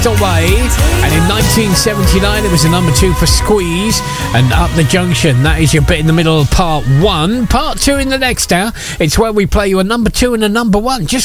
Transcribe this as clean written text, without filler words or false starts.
Away, and in 1979 it was a number 2 for Squeeze and Up the Junction. That is your bit in the middle of part 1. Part 2 in the next hour. It's where we play you a number 2 and a number 1. Just